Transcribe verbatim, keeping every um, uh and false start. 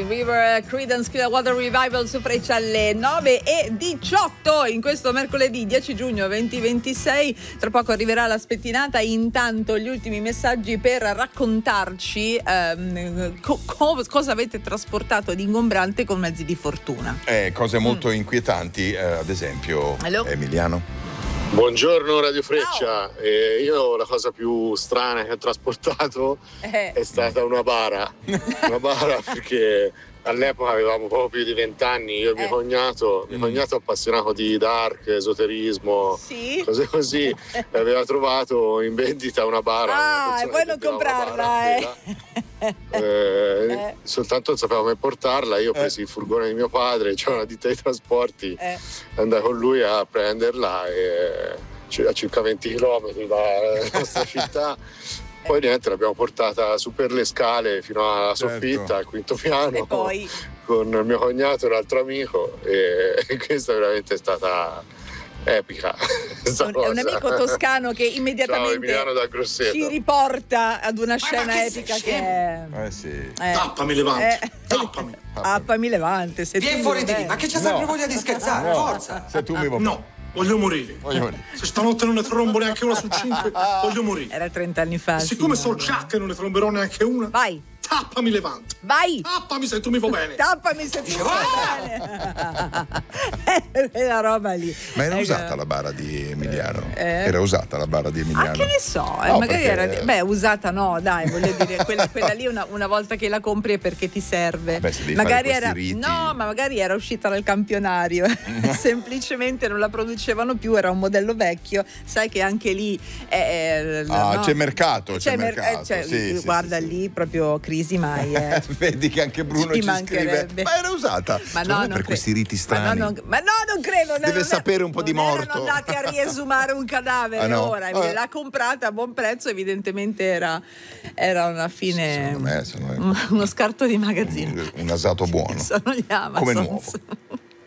River, Creedence Clearwater Revival su Freccia alle nove e diciotto in questo mercoledì dieci giugno duemilaventisei. Tra poco arriverà la spettinata, intanto gli ultimi messaggi per raccontarci ehm, co- co- cosa avete trasportato di ingombrante con mezzi di fortuna. Eh, cose molto mm. inquietanti, eh, ad esempio. Hello? Emiliano. Buongiorno Radio Freccia, eh, io la cosa più strana che ho trasportato eh. è stata una bara, una bara perché all'epoca avevamo poco più di vent'anni, io e mio eh. cognato, mio mm. cognato appassionato di dark, esoterismo, sì? cose così, e aveva trovato in vendita una bara. Ah, e poi non comprarla, eh. Eh, eh. Soltanto non sapeva come portarla, io ho preso eh. il furgone di mio padre, c'è una ditta di trasporti, eh. andai con lui a prenderla e, a circa venti chilometri dalla nostra città. Poi niente, l'abbiamo portata su per le scale fino alla certo. soffitta, al quinto piano, e poi... con il mio cognato e un altro amico, e, e questa veramente è stata epica. Un, è un amico toscano che immediatamente Ciao, ci riporta ad una scena ma epica che è... Eh sì. Eh, tappami Levante, eh, tappami. Tappami Levante. Se vieni fuori di lì, ma che c'è sempre no. voglia di scherzare, no. forza. Se tu mi vuoi... No. Voglio morire. voglio morire. Se stanotte non ne trombo neanche una su cinque, voglio morire. Era trenta anni fa. E siccome so già che non ne tromberò neanche una, vai. Tappami Levante. Vai. Tappami se tu mi va bene. Tappami se tu mi va bene. È la roba lì. Ma era ecco. usata la bara di Emiliano? Eh. Era usata la bara di Emiliano? Ah, che ne so, eh, no, magari perché... era. Beh, usata no, dai, voglio dire, quella, quella lì una, una volta che la compri è perché ti serve. Beh, se devi magari fare era. riti... No, ma magari era uscita dal campionario. Semplicemente non la producevano più, era un modello vecchio. Sai che anche lì è, ah, no? c'è mercato, c'è, c'è mercato. Eh, c'è, sì, guarda sì, lì sì. proprio crisi mai. Eh. Vedi che anche Bruno ci, ci scrive ma era usata ma cioè, no, per cre- questi riti strani ma no, non, ma no non credo deve non sapere un po' di morto, erano andati a riesumare un cadavere. ah, no? Ora eh. l'ha comprata a buon prezzo, evidentemente era, era una fine secondo me sono uno scarto di magazzino, un, un asato buono sono gli Amazon come nuovo.